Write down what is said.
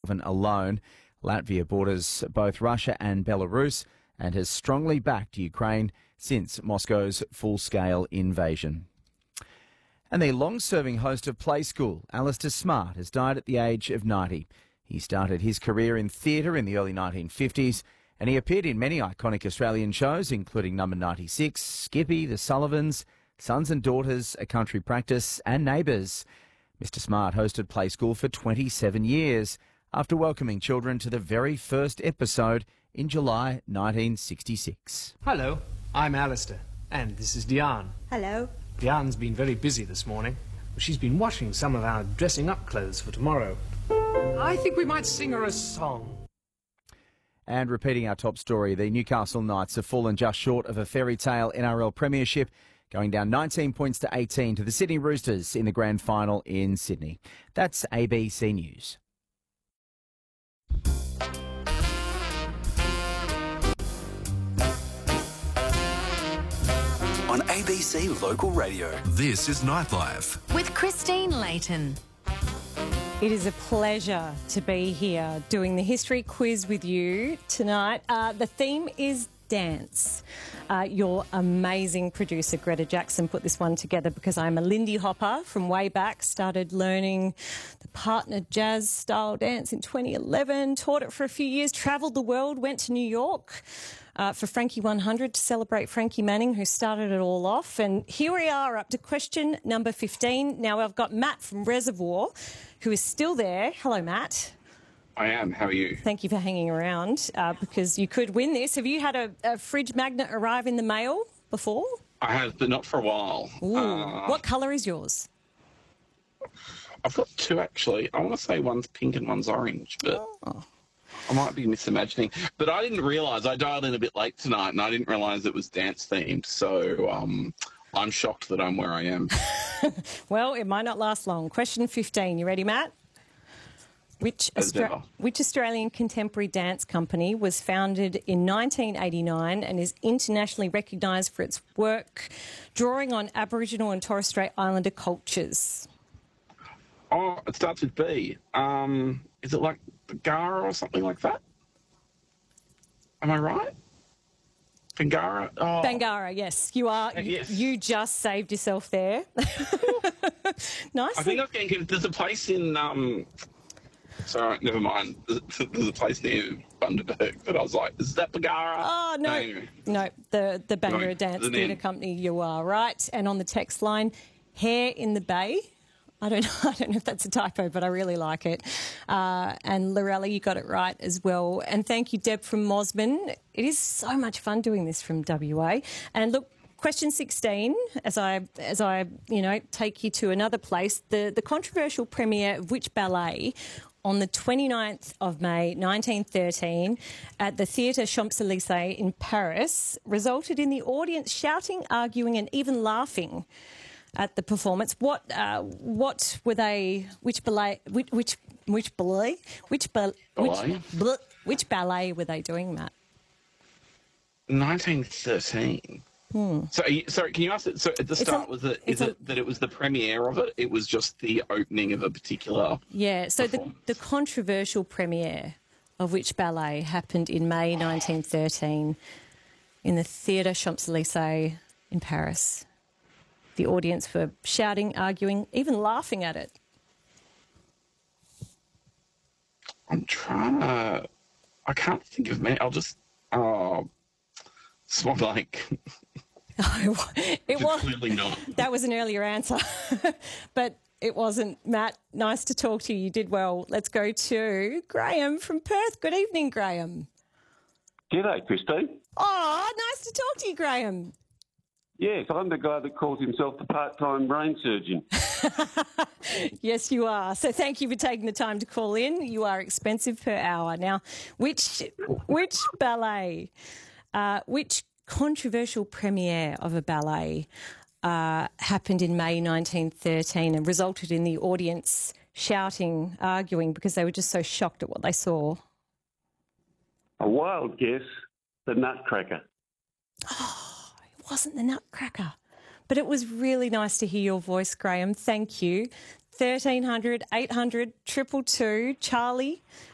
alone. Latvia borders both Russia and Belarus and has strongly backed Ukraine since Moscow's full-scale invasion. And the long-serving host of Play School, Alistair Smart, has died at the age of 90. He started his career in theatre in the early 1950s, and he appeared in many iconic Australian shows, including Number 96, Skippy, The Sullivans, Sons and Daughters, A Country Practice, and Neighbours. Mr. Smart hosted Play School for 27 years after welcoming children to the very first episode in July 1966. Hello, I'm Alistair, and this is Diane. Hello. Diane's been very busy this morning. She's been washing some of our dressing-up clothes for tomorrow. I think we might sing her a song. And repeating our top story, the Newcastle Knights have fallen just short of a fairy tale NRL premiership, going down 19 points to 18 to the Sydney Roosters in the grand final in Sydney. That's ABC News. On ABC Local Radio. This is Nightlife. With Christine Layton. It is a pleasure to be here doing the history quiz with you tonight. The theme is dance. Your amazing producer, Greta Jackson, put this one together because I'm a Lindy Hopper from way back. Started learning the partner jazz style dance in 2011, taught it for a few years, travelled the world, went to New York for Frankie 100 to celebrate Frankie Manning, who started it all off. And here we are up to question number 15. Now I've got Matt from Reservoir, who is still there. Hello, Matt. I am. How are you? Thank you for hanging around because you could win this. Have you had a fridge magnet arrive in the mail before? I have, but not for a while. Ooh. What colour is yours? I've got two, actually. I want to say one's pink and one's orange, but I might be misimagining. But I didn't realise. I dialed in a bit late tonight, and I didn't realise it was dance-themed. So I'm shocked that I'm where I am. Well, it might not last long. Question 15. You ready, Matt? Which Australian contemporary dance company was founded in 1989 and is internationally recognised for its work drawing on Aboriginal and Torres Strait Islander cultures? Oh, it starts with B. Is it like Bangara or something like that? Am I right? Bangara? Oh. Bangara, yes. You are. Yes. You just saved yourself there. Nice. I think I was getting... There's a place in... Sorry, never mind. There's a place near Bundaberg, but I was like, is that Bangara? Oh, no. Anyway. No, the Bangara Dance Theatre Company, you are right. And on the text line, Hair in the Bay. I don't know if that's a typo, but I really like it. And Lorella, you got it right as well. And thank you, Deb from Mosman. It is so much fun doing this from WA. And look, question 16, as I take you to another place, the controversial premiere of which ballet on the 29th of May 1913 at the Theatre Champs-Élysées in Paris resulted in the audience shouting, arguing and even laughing at the performance. What were they? Which ballet? Which ballet were they doing, Matt? 1913. So, sorry, can you ask it? So, at the start, that it was the premiere of it? It was just the opening of a particular. Yeah. So the controversial premiere of which ballet happened in May 1913 in the Theatre Champs-Élysées in Paris. The audience were shouting, arguing, even laughing at it. I'm trying to... I can't think of many. I'll just... It's more like... It was clearly not. That was an earlier answer. But it wasn't. Matt, nice to talk to you. You did well. Let's go to Graham from Perth. Good evening, Graham. G'day, Christine. Oh, nice to talk to you, Graham. Yes, I'm the guy that calls himself the part-time brain surgeon. Yes, you are. So thank you for taking the time to call in. You are expensive per hour. Now, which ballet, which controversial premiere of a ballet happened in May 1913 and resulted in the audience shouting, arguing, because they were just so shocked at what they saw? A wild guess, the Nutcracker. Oh, it wasn't the Nutcracker. But it was really nice to hear your voice, Graham. Thank you. 1300 800 222. Charlie